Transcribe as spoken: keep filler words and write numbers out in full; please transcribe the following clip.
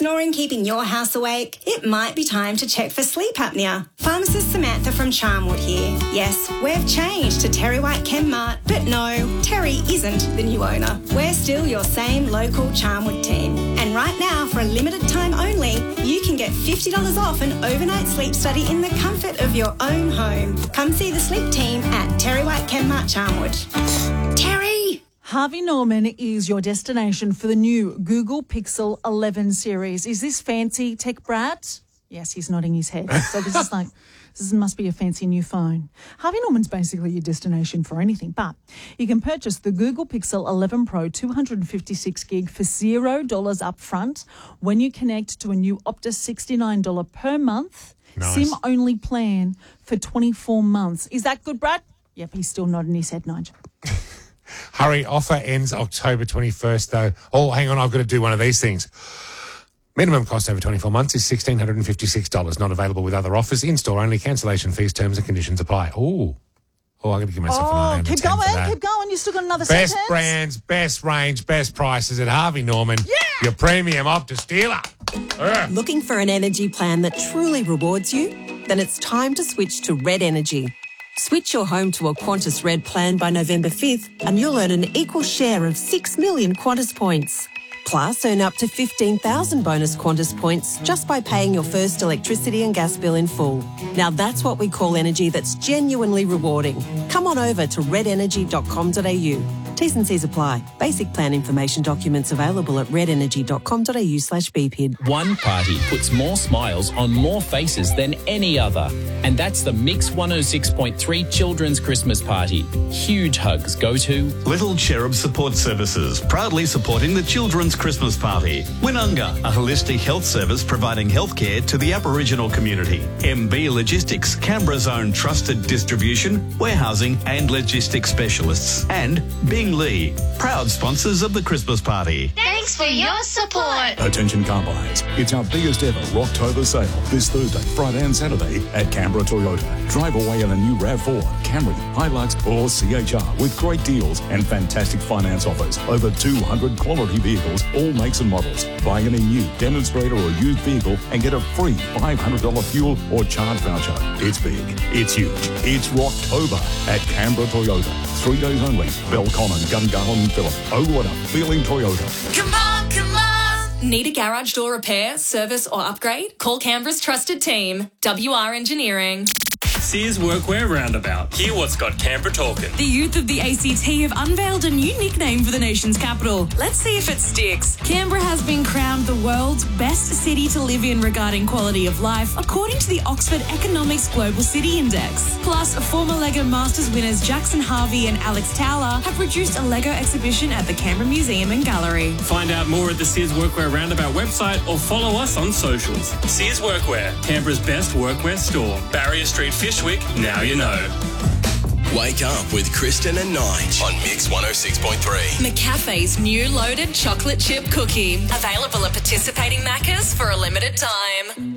snoring keeping your house awake? It might be time to check for sleep apnea. Pharmacist Samantha from Charmwood here. Yes, we've changed to Terry White Chemmart, but no, Terry isn't the new owner. We're still your same local Charmwood team. And right now, for a limited time only, you can get fifty dollars off an overnight sleep study in the comfort of your own home. Come see the sleep team at Terry White Chemmart Charmwood. Terry! Harvey Norman is your destination for the new Google Pixel eleven series. Is this fancy, Tech Brad? Yes, he's nodding his head. So this is like, this must be a fancy new phone. Harvey Norman's basically your destination for anything, but you can purchase the Google Pixel eleven Pro two hundred fifty-six gig for zero dollars up front when you connect to a new Optus sixty-nine dollars per month Nice. SIM-only plan for twenty-four months. Is that good, Brad? Yep, he's still nodding his head, Nigel. Hurry, offer ends October twenty-first, though. Oh, hang on, I've got to do one of these things. Minimum cost over twenty-four months is one thousand six hundred fifty-six dollars. Not available with other offers. In-store only. Cancellation fees, terms and conditions apply. Oh, oh, I'm going to give myself Oh, an keep going, keep going. You still got another Best sentence. brands, best range, best prices at Harvey Norman. Yeah! Your premium Optus dealer. Ugh. Looking for an energy plan that truly rewards you? Then it's time to switch to Red Energy. Switch your home to a Qantas Red plan by November fifth and you'll earn an equal share of six million Qantas points. Plus, earn up to fifteen thousand bonus Qantas points just by paying your first electricity and gas bill in full. Now that's what we call energy that's genuinely rewarding. Come on over to red energy dot com dot a u. T's and C's apply. Basic plan information documents available at red energy dot com dot a u slash b p i d. One party puts more smiles on more faces than any other. And that's the Mix one oh six point three Children's Christmas Party. Huge hugs go to Little Cherub Support Services, proudly supporting the Children's Christmas Party. Winunga, a holistic health service providing healthcare to the Aboriginal community. M B Logistics, Canberra's own trusted distribution, warehousing and logistics specialists. And Bing Lee, proud sponsors of the Christmas Party. Thanks for your support. Attention car buyers, it's our biggest ever Rocktober sale this Thursday, Friday and Saturday at Canberra Toyota. Drive away in a new RAV four, Camry, Hilux or C H R with great deals and fantastic finance offers. Over two hundred quality vehicles, all makes and models. Buy any new demonstrator or used vehicle and get a free five hundred dollars fuel or charge voucher. It's big, it's huge, it's Rocktober at Canberra Toyota. Three days only. Belconnen, Gungahlin and Phillip. Oh, what a feeling Toyota. Come on, come on. Need a garage door repair, service or upgrade? Call Canberra's trusted team, W R Engineering. Sears Workwear Roundabout. Hear what's got Canberra talking. The youth of the A C T have unveiled a new nickname for the nation's capital. Let's see if it sticks. Canberra has been crowned the world's best city to live in regarding quality of life, according to the Oxford Economics Global City Index. Plus, former LEGO Masters winners Jackson Harvey and Alex Towler have produced a LEGO exhibition at the Canberra Museum and Gallery. Find out more at the Sears Workwear Roundabout website or follow us on socials. Sears Workwear, Canberra's best workwear store. Barrier Street, Fishwick, now you know. Wake up with Kristen and Nige on Mix one oh six point three. McCafe's new loaded chocolate chip cookie. Available at participating Maccas for a limited time.